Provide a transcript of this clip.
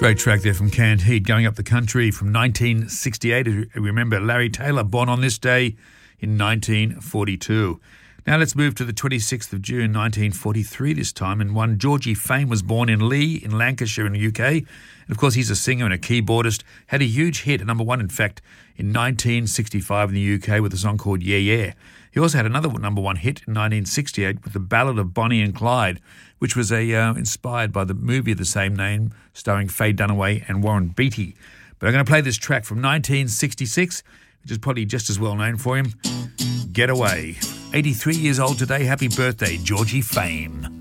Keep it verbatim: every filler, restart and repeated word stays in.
Great track there from Canned Heat, Going Up the Country from nineteen sixty-eight. Remember, Larry Taylor, born on this day in nineteen forty-two. Now let's move to the twenty-sixth of June, nineteen forty-three this time, and one Georgie Fame was born in Lee in Lancashire in the U K. And of course, he's a singer and a keyboardist, had a huge hit, number one, in fact, in nineteen sixty-five in the U K with a song called Yeah Yeah. He also had another number one hit in nineteen sixty-eight with the Ballad of Bonnie and Clyde, which was a uh, inspired by the movie of the same name, starring Faye Dunaway and Warren Beatty. But I'm going to play this track from nineteen sixty-six, which is probably just as well known for him, Get Away. eighty-three years old today. Happy birthday, Georgie Fame.